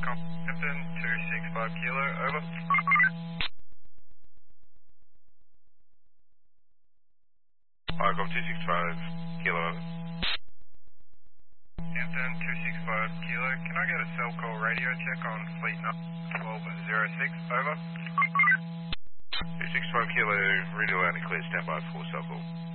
Captain 265 Kilo, over. Arcom 265 Kilo, over. Captain 265 Kilo, can I get a cell call radio check on fleet number 1206, over. 265 Kilo, radio loud and clear, standby for cell call.